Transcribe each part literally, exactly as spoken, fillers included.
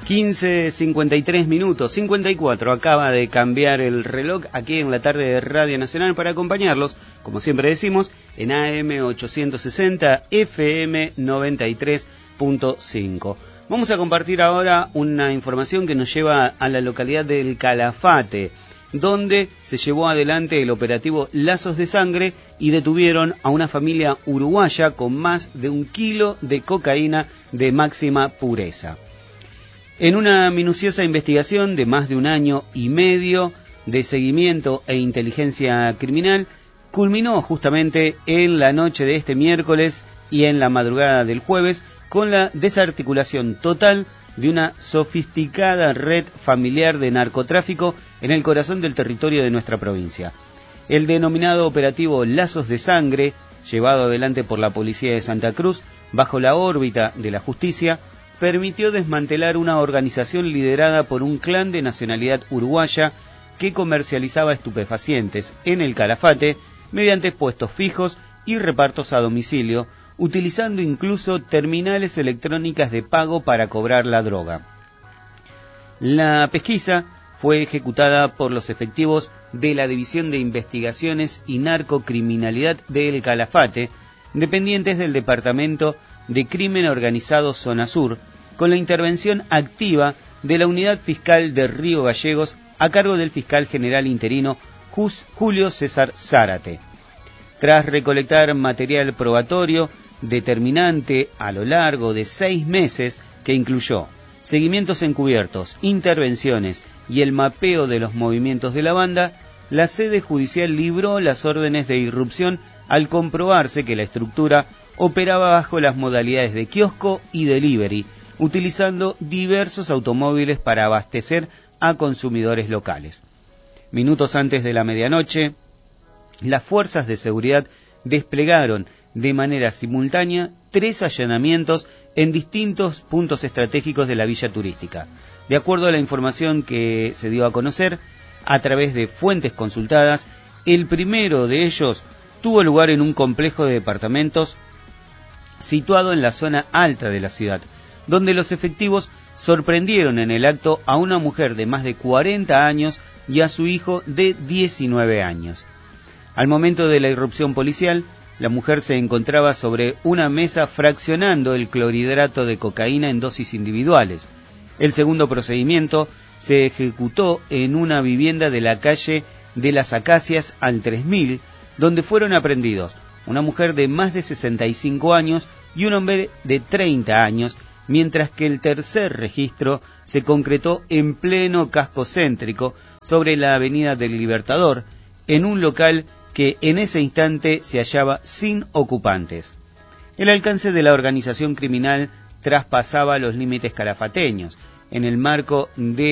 quince cincuenta y tres minutos, cincuenta y cuatro, acaba de cambiar el reloj aquí en la tarde de Radio Nacional para acompañarlos, como siempre decimos, en A M ochocientos sesenta, F M noventa y tres punto cinco. Vamos a compartir ahora una información que nos lleva a la localidad del Calafate, donde se llevó adelante el operativo Lazos de Sangre y detuvieron a una familia uruguaya con más de un kilo de cocaína de máxima pureza. En una minuciosa investigación de más de un año y medio de seguimiento e inteligencia criminal, culminó justamente en la noche de este miércoles y en la madrugada del jueves con la desarticulación total de una sofisticada red familiar de narcotráfico en el corazón del territorio de nuestra provincia. El denominado operativo Lazos de Sangre, llevado adelante por la Policía de Santa Cruz bajo la órbita de la justicia, permitió desmantelar una organización liderada por un clan de nacionalidad uruguaya que comercializaba estupefacientes en el Calafate mediante puestos fijos y repartos a domicilio, utilizando incluso terminales electrónicas de pago para cobrar la droga. La pesquisa fue ejecutada por los efectivos de la División de Investigaciones y Narcocriminalidad del Calafate, dependientes del Departamento de Crimen Organizado Zona Sur, con la intervención activa de la Unidad Fiscal de Río Gallegos a cargo del fiscal general interino Julio César Zárate. Tras recolectar material probatorio determinante a lo largo de seis meses que incluyó seguimientos encubiertos, intervenciones y el mapeo de los movimientos de la banda, la sede judicial libró las órdenes de irrupción al comprobarse que la estructura operaba bajo las modalidades de kiosco y delivery, utilizando diversos automóviles para abastecer a consumidores locales. Minutos antes de la medianoche, las fuerzas de seguridad desplegaron de manera simultánea tres allanamientos en distintos puntos estratégicos de la villa turística. De acuerdo a la información que se dio a conocer a través de fuentes consultadas, el primero de ellos tuvo lugar en un complejo de departamentos situado en la zona alta de la ciudad, donde los efectivos sorprendieron en el acto a una mujer de más de cuarenta años y a su hijo de diecinueve años. Al momento de la irrupción policial, la mujer se encontraba sobre una mesa fraccionando el clorhidrato de cocaína en dosis individuales. El segundo procedimiento se ejecutó en una vivienda de la calle de las Acacias al tres mil, donde fueron aprehendidos una mujer de más de sesenta y cinco años y un hombre de treinta años, mientras que el tercer registro se concretó en pleno casco céntrico sobre la Avenida del Libertador, en un local que en ese instante se hallaba sin ocupantes. El alcance de la organización criminal traspasaba los límites calafateños. En el marco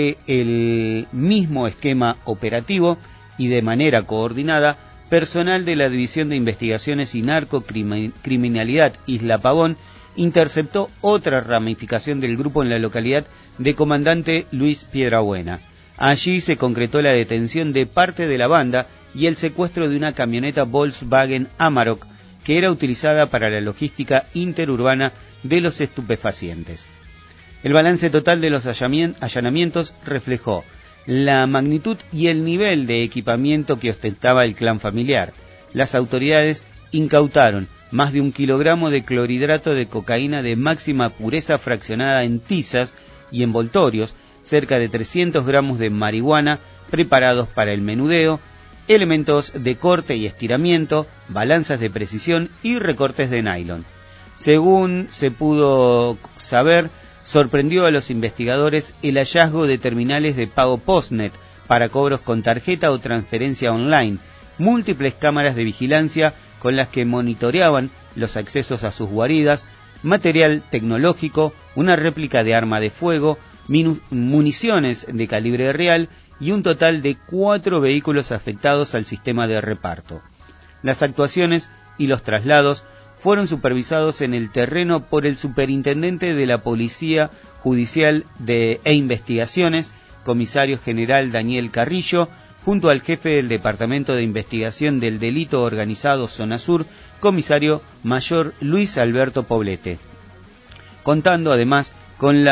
del mismo esquema operativo y de manera coordinada, personal de la División de Investigaciones y Narcocriminalidad Isla Pavón interceptó otra ramificación del grupo en la localidad de Comandante Luis Piedrabuena. Allí se concretó la detención de parte de la banda y el secuestro de una camioneta Volkswagen Amarok que era utilizada para la logística interurbana de los estupefacientes. El balance total de los allanamientos reflejó la magnitud y el nivel de equipamiento que ostentaba el clan familiar. Las autoridades incautaron más de un kilogramo de clorhidrato de cocaína de máxima pureza fraccionada en tizas y envoltorios, cerca de trescientos gramos de marihuana preparados para el menudeo, elementos de corte y estiramiento, balanzas de precisión y recortes de nylon. Según se pudo saber, sorprendió a los investigadores el hallazgo de terminales de pago postnet para cobros con tarjeta o transferencia online, múltiples cámaras de vigilancia con las que monitoreaban los accesos a sus guaridas, material tecnológico, una réplica de arma de fuego, municiones de calibre real y un total de cuatro vehículos afectados al sistema de reparto. Las actuaciones y los traslados fueron supervisados en el terreno por el superintendente de la Policía Judicial de, e Investigaciones, comisario general Daniel Carrillo, junto al jefe del Departamento de Investigación del Delito Organizado Zona Sur, comisario mayor Luis Alberto Poblete, contando además con la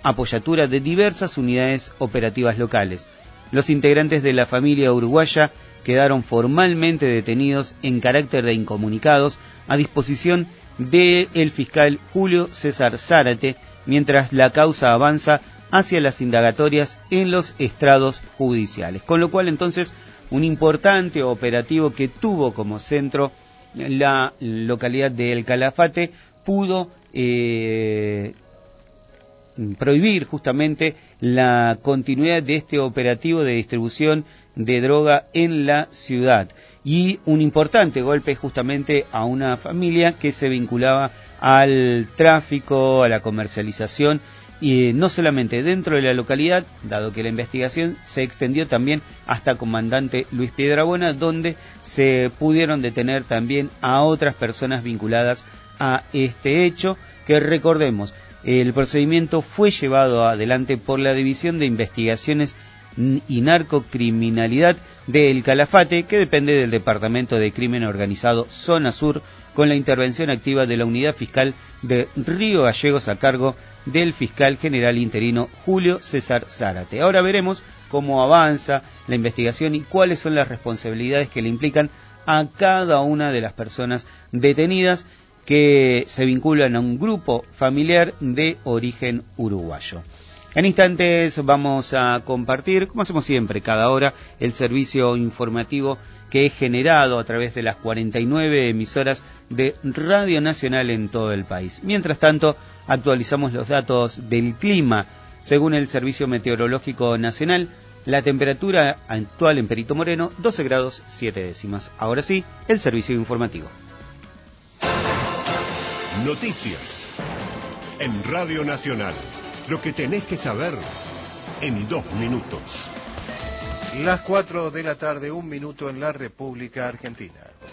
apoyatura de diversas unidades operativas locales. Los integrantes de la familia uruguaya quedaron formalmente detenidos en carácter de incomunicados a disposición del fiscal Julio César Zárate, mientras la causa avanza hacia las indagatorias en los estrados judiciales. Con lo cual, entonces, un importante operativo que tuvo como centro la localidad de El Calafate pudo eh, prohibir justamente la continuidad de este operativo de distribución de droga en la ciudad, y un importante golpe justamente a una familia que se vinculaba al tráfico, a la comercialización, y no solamente dentro de la localidad, dado que la investigación se extendió también hasta Comandante Luis Piedrabuena, donde se pudieron detener también a otras personas vinculadas a este hecho, que recordemos, el procedimiento fue llevado adelante por la División de Investigaciones y Narcocriminalidad de El Calafate, que depende del Departamento de Crimen Organizado Zona Sur, con la intervención activa de la Unidad Fiscal de Río Gallegos a cargo del fiscal general interino Julio César Zárate. Ahora veremos cómo avanza la investigación y cuáles son las responsabilidades que le implican a cada una de las personas detenidas que se vinculan a un grupo familiar de origen uruguayo. En instantes vamos a compartir, como hacemos siempre, cada hora, el servicio informativo que es generado a través de las cuarenta y nueve emisoras de Radio Nacional en todo el país. Mientras tanto, actualizamos los datos del clima. Según el Servicio Meteorológico Nacional, la temperatura actual en Perito Moreno, doce grados siete décimas. Ahora sí, el servicio informativo. Noticias en Radio Nacional. Lo que tenés que saber en dos minutos. Las cuatro de la tarde, un minuto en la República Argentina.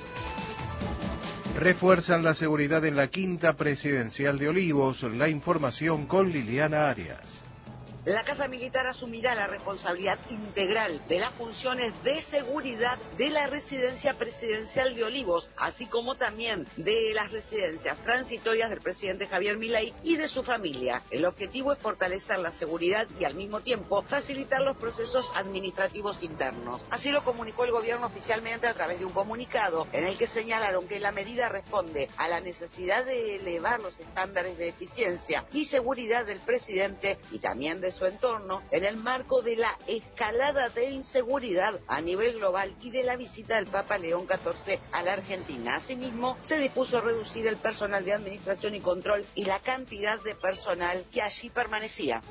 Refuerzan la seguridad en la quinta presidencial de Olivos. La información con Liliana Arias. La Casa Militar asumirá la responsabilidad integral de las funciones de seguridad de la residencia presidencial de Olivos, así como también de las residencias transitorias del presidente Javier Milei y de su familia. El objetivo es fortalecer la seguridad y al mismo tiempo facilitar los procesos administrativos internos. Así lo comunicó el gobierno oficialmente a través de un comunicado en el que señalaron que la medida responde a la necesidad de elevar los estándares de eficiencia y seguridad del presidente y también de su entorno en el marco de la escalada de inseguridad a nivel global y de la visita del Papa León catorce a la Argentina. Asimismo, se dispuso reducir el personal de administración y control y la cantidad de personal que allí permanecía.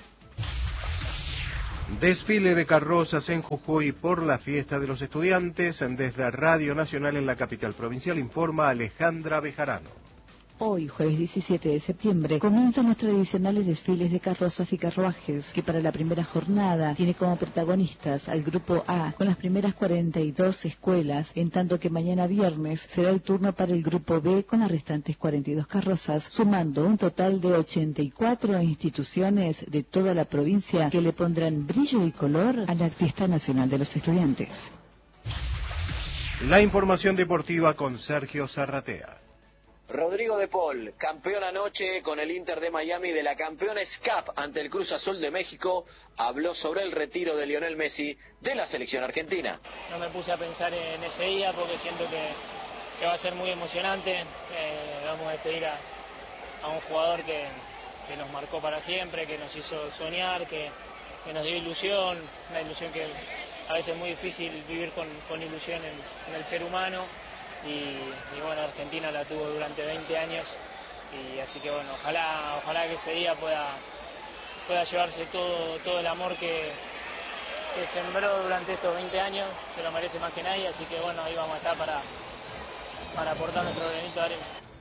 Desfile de carrozas en Jujuy por la fiesta de los estudiantes. Desde Radio Nacional en la capital provincial informa Alejandra Bejarano. Hoy, jueves diecisiete de septiembre, comienzan los tradicionales desfiles de carrozas y carruajes, que para la primera jornada tiene como protagonistas al Grupo A, con las primeras cuarenta y dos escuelas, en tanto que mañana viernes será el turno para el Grupo B con las restantes cuarenta y dos carrozas, sumando un total de ochenta y cuatro instituciones de toda la provincia que le pondrán brillo y color a la Fiesta Nacional de los Estudiantes. La información deportiva con Sergio Zarratea. Rodrigo de Paul, campeón anoche con el Inter de Miami de la Campeones Cup ante el Cruz Azul de México, habló sobre el retiro de Lionel Messi de la selección argentina. No me puse a pensar en ese día porque siento que, que va a ser muy emocionante. Eh, vamos a despedir a, a un jugador que, que nos marcó para siempre, que nos hizo soñar, que, que nos dio ilusión, una ilusión que a veces es muy difícil vivir con, con ilusión en, en el ser humano. Y, y bueno, Argentina la tuvo durante veinte años y así que bueno, ojalá ojalá que ese día pueda pueda llevarse todo todo el amor que, que sembró durante estos veinte años, se lo merece más que nadie, así que bueno, ahí vamos a estar para, para aportar nuestro granito de arena.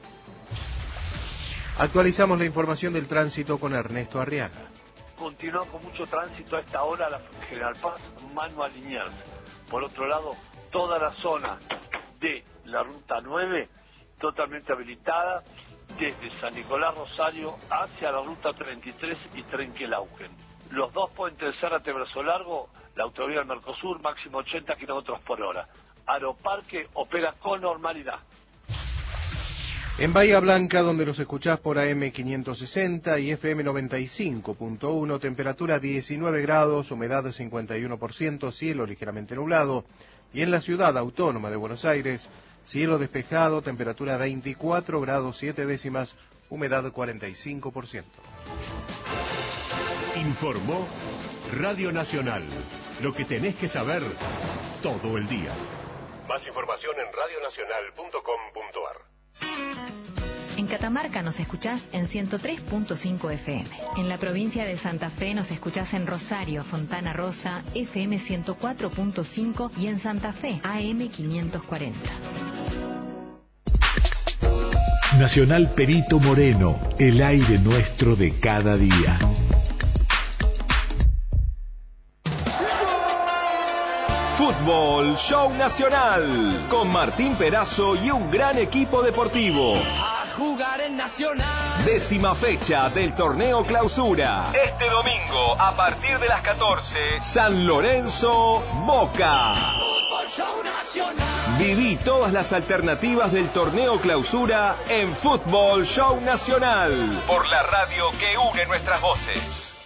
Actualizamos la información del tránsito con Ernesto Arriaga. Continúa con mucho tránsito a esta hora la General Paz, Manuel Liniers. Por otro lado, toda la zona de la ruta nueve totalmente habilitada desde San Nicolás Rosario hacia la ruta treinta y tres y Trenquelauquen. Los dos puentes de Zárate Brazo Largo, la autovía del Mercosur, máximo ochenta kilómetros por hora. Aeroparque opera con normalidad. En Bahía Blanca, donde los escuchás por A M quinientos sesenta y F M noventa y cinco punto uno, temperatura diecinueve grados, humedad cincuenta y uno por ciento, cielo ligeramente nublado. Y en la ciudad autónoma de Buenos Aires, cielo despejado, temperatura veinticuatro grados siete décimas, humedad cuarenta y cinco por ciento. Informó Radio Nacional. Lo que tenés que saber todo el día. Más información en radio nacional punto com punto a r. En Catamarca nos escuchás en ciento tres punto cinco F M. En la provincia de Santa Fe nos escuchás en Rosario, Fontana Rosa, F M ciento cuatro punto cinco y en Santa Fe, A M quinientos cuarenta. Nacional Perito Moreno, el aire nuestro de cada día. Fútbol Show Nacional, con Martín Perazo y un gran equipo deportivo. A jugar en Nacional. Décima fecha del torneo Clausura. Este domingo, a partir de las catorce, San Lorenzo, Boca. Fútbol Show Nacional. Viví todas las alternativas del torneo Clausura en Fútbol Show Nacional, por la radio que une nuestras voces.